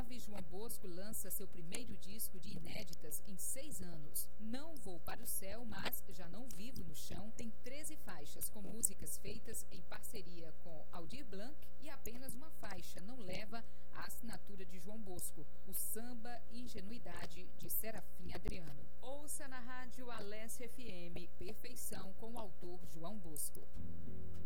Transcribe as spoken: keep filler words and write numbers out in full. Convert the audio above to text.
nove, João Bosco lança seu primeiro disco de inéditas em seis anos. Não Vou para o Céu, mas Já Não Vivo no Chão tem treze faixas com músicas feitas em parceria com Aldir Blanc e apenas uma faixa não leva a assinatura de João Bosco, o samba Ingenuidade de Serafim Adriano. Ouça na rádio Alessia F M, Perfeição com o autor João Bosco.